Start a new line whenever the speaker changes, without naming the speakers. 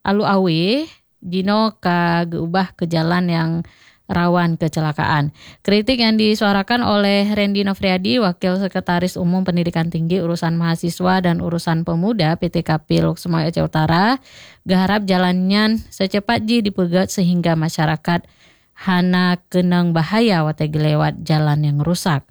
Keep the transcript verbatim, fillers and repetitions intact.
alu awe dino ka geubah ke jalan yang rawan kecelakaan. Kritik yang disuarakan oleh Randy Novriadi, Wakil Sekretaris Umum Pendidikan Tinggi Urusan Mahasiswa dan Urusan Pemuda P T K P Loksema Aceh Utara, gaharap jalannya secepat ji dipegat sehingga masyarakat hana kenang bahaya wategi lewat jalan yang rusak.